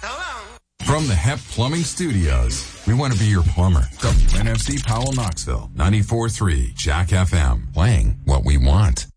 From the Hep Plumbing Studios, we want to be your plumber. WNFC Powell, Knoxville, 94.3 Jack FM, playing what we want.